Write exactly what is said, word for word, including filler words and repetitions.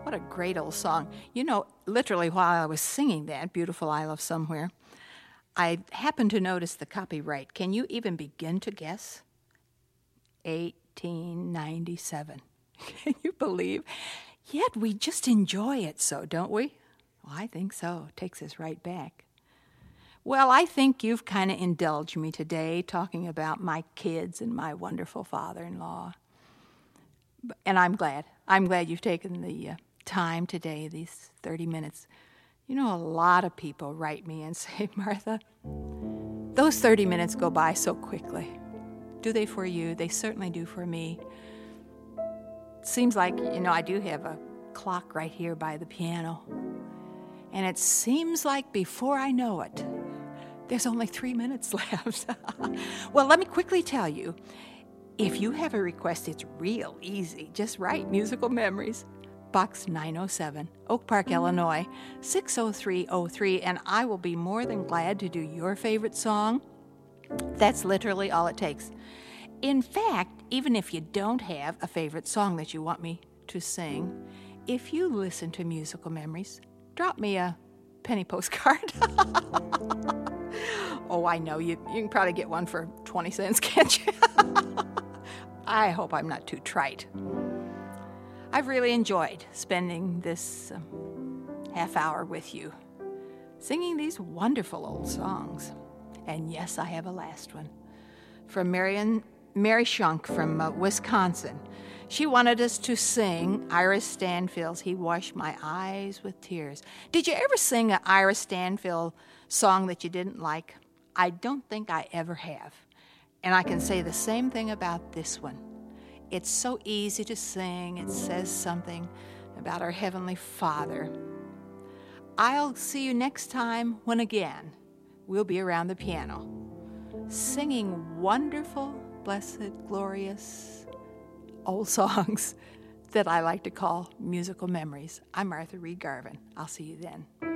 What a great old song. You know, literally while I was singing that, Beautiful I Love Somewhere, I happened to notice the copyright. Can you even begin to guess? eighteen ninety-seven. Can you believe? Yet we just enjoy it so, don't we? Well, I think so. It takes us right back. Well, I think you've kind of indulged me today talking about my kids and my wonderful father-in-law. And I'm glad. I'm glad you've taken the uh, time today, these thirty minutes. You know, a lot of people write me and say, Martha, those thirty minutes go by so quickly. Do they for you? They certainly do for me. Seems like, you know, I do have a clock right here by the piano. And it seems like before I know it, there's only three minutes left. Well, let me quickly tell you, if you have a request, it's real easy. Just write Musical Memories, Box nine oh seven, Oak Park, Illinois, six oh three oh three, and I will be more than glad to do your favorite song. That's literally all it takes. In fact, even if you don't have a favorite song that you want me to sing, if you listen to Musical Memories, drop me a penny postcard. Oh, I know. You, you can probably get one for twenty cents, can't you? I hope I'm not too trite. I've really enjoyed spending this um, half hour with you, singing these wonderful old songs. And yes, I have a last one from Marion, Mary Shunk from uh, Wisconsin. She wanted us to sing Ira Stanfield's He Washed My Eyes with Tears. Did you ever sing an Ira Stanfield song that you didn't like? I don't think I ever have. And I can say the same thing about this one. It's so easy to sing. It says something about our Heavenly Father. I'll see you next time when again we'll be around the piano, singing wonderful, blessed, glorious old songs that I like to call musical memories. I'm Martha Reed Garvin. I'll see you then.